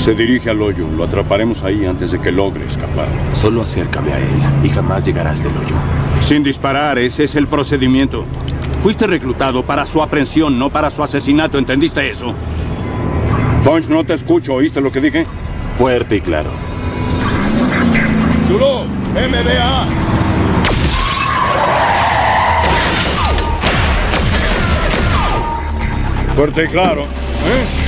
Se dirige al hoyo. Lo atraparemos ahí antes de que logre escapar. Solo acércame a él y jamás llegarás del hoyo. Sin disparar, ese es el procedimiento. Fuiste reclutado para su aprehensión, no para su asesinato. ¿Entendiste eso? Funch, no te escucho. ¿Oíste lo que dije? Fuerte y claro. Chulo, MDA. Fuerte y claro. ¿Eh?